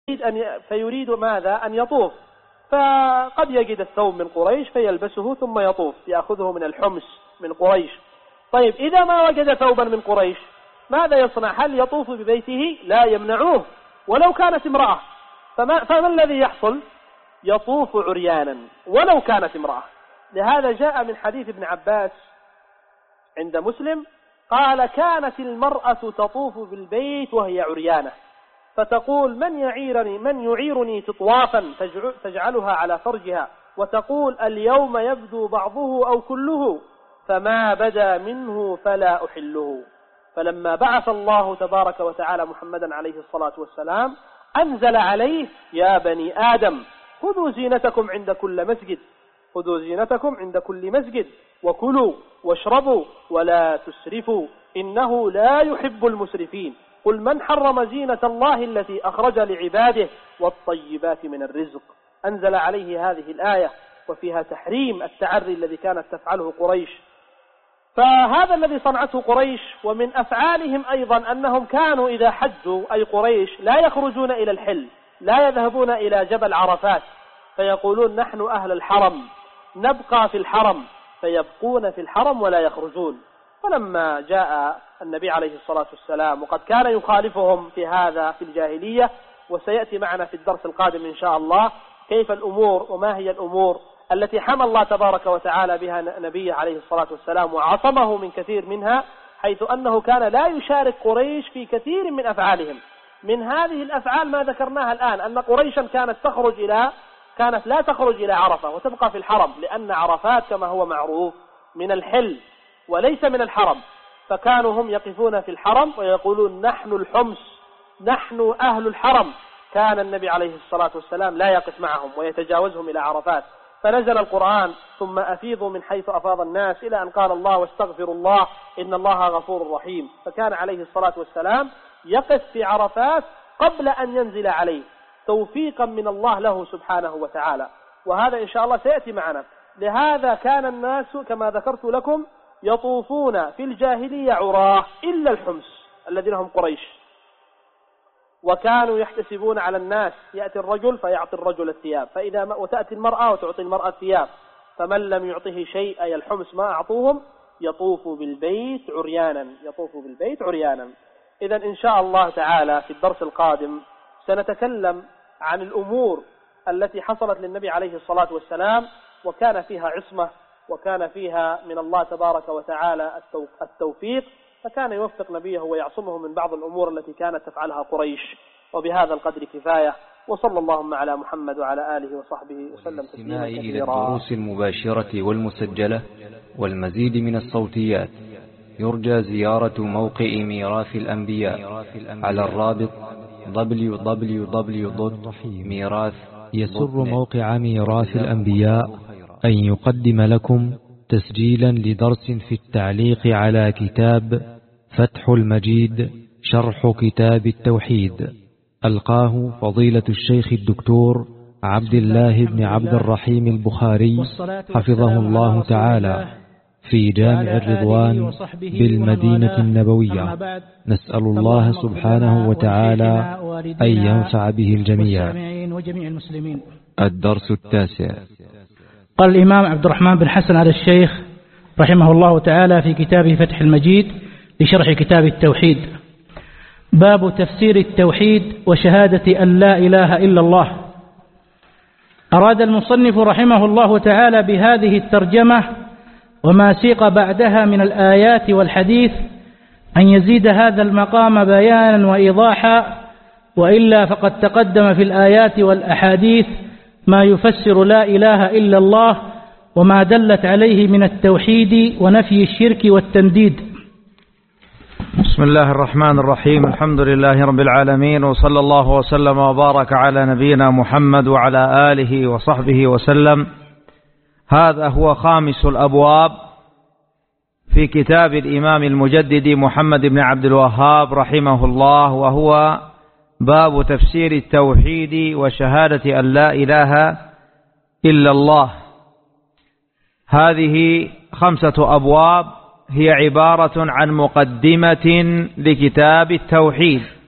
فيريد ماذا؟ أن يطوف، فقد يجد الثوب من قريش فيلبسه ثم يطوف، يأخذه من الحمص من قريش. طيب إذا ما وجد ثوبا من قريش ماذا يصنع؟ هل يطوف ببيته؟ لا، يمنعوه ولو كانت امرأة. فما الذي يحصل؟ يطوف عريانا ولو كانت امرأة. لهذا جاء من حديث ابن عباس عند مسلم قال: كانت المرأة تطوف بالبيت وهي عريانة، فتقول: من يعيرني تطوافا تجعلها على فرجها، وتقول: اليوم يبدو بعضه أو كله، فما بدا منه فلا أحله. فلما بعث الله تبارك وتعالى محمدا عليه الصلاة والسلام أنزل عليه: يا بني آدم خذوا زينتكم عند كل مسجد، خذوا زينتكم عند كل مسجد، وكلوا واشربوا ولا تسرفوا إنه لا يحب المسرفين. قل من حرم زينة الله التي أخرج لعباده والطيبات من الرزق. أنزل عليه هذه الآية وفيها تحريم التعري الذي كانت تفعله قريش. فهذا الذي صنعته قريش. ومن أفعالهم أيضا أنهم كانوا إذا حجوا أي قريش لا يخرجون إلى الحل، لا يذهبون إلى جبل عرفات، فيقولون: نحن أهل الحرم نبقى في الحرم، فيبقون في الحرم ولا يخرجون. فلما جاء النبي عليه الصلاة والسلام وقد كان يخالفهم في هذا في الجاهلية، وسيأتي معنا في الدرس القادم إن شاء الله كيف الأمور وما هي الأمور التي حمى الله تبارك وتعالى بها نبيه عليه الصلاة والسلام وعصمه من كثير منها، حيث أنه كان لا يشارك قريش في كثير من أفعالهم. من هذه الأفعال ما ذكرناها الآن، أن قريشا كانت لا تخرج إلى عرفة وتبقى في الحرم، لأن عرفات كما هو معروف من الحل وليس من الحرم، فكانوا هم يقفون في الحرم ويقولون: نحن الحمص، نحن أهل الحرم. كان النبي عليه الصلاة والسلام لا يقف معهم ويتجاوزهم إلى عرفات، فنزل القرآن: ثم أفيضوا من حيث أفاض الناس، إلى أن قال الله: واستغفروا الله إن الله غفور رحيم. فكان عليه الصلاة والسلام يقف في عرفات قبل أن ينزل عليه، توفيقا من الله له سبحانه وتعالى، وهذا إن شاء الله سيأتي معنا. لهذا كان الناس كما ذكرت لكم يطوفون في الجاهلية عراه إلا الحمص الذين هم قريش، وكانوا يحتسبون على الناس، يأتي الرجل فيعطي الرجل الثياب، وتأتي المرأة وتعطي المرأة الثياب، فمن لم يعطه شيء أي الحمص ما أعطوهم يطوف بالبيت عريانا. إذن إن شاء الله تعالى في الدرس القادم سنتكلم عن الأمور التي حصلت للنبي عليه الصلاة والسلام وكان فيها عصمة وكان فيها من الله تبارك وتعالى التوفيق، فكان يوفق نبيه ويعصمه من بعض الأمور التي كانت تفعلها قريش. وبهذا القدر كفاية، وصلى اللهم على محمد وعلى آله وصحبه وسلم تسليما كثيرا. إلى الدروس المباشرة والمسجلة والمزيد من الصوتيات يرجى زيارة موقع ميراث الأنبياء على الرابط www.mirath. يسر موقع ميراث الأنبياء أن يقدم لكم تسجيلا لدرس في التعليق على كتاب فتح المجيد شرح كتاب التوحيد، ألقاه فضيلة الشيخ الدكتور عبد الله بن عبد الرحيم البخاري حفظه الله تعالى في جامع الرضوان بالمدينة النبوية. نسأل الله سبحانه وتعالى أن ينفع به الجميع. الدرس التاسع. قال الإمام عبد الرحمن بن حسن آل الشيخ رحمه الله تعالى في كتابه فتح المجيد لشرح كتاب التوحيد: باب تفسير التوحيد وشهادة أن لا إله إلا الله. أراد المصنف رحمه الله تعالى بهذه الترجمة وما سيق بعدها من الآيات والحديث أن يزيد هذا المقام بيانا وإيضاحا، وإلا فقد تقدم في الآيات والأحاديث ما يفسر لا إله إلا الله وما دلت عليه من التوحيد ونفي الشرك والتنديد. بسم الله الرحمن الرحيم. الحمد لله رب العالمين، وصلى الله وسلم وبارك على نبينا محمد وعلى آله وصحبه وسلم. هذا هو خامس الأبواب في كتاب الإمام المجدد محمد بن عبد الوهاب رحمه الله، وهو باب تفسير التوحيد وشهادة أن لا إله إلا الله. هذه 5 أبواب هي عبارة عن مقدمة لكتاب التوحيد،